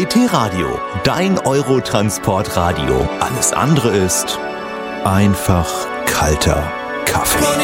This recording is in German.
T-Radio, dein Eurotransport-Radio. Alles andere ist einfach kalter Kaffee.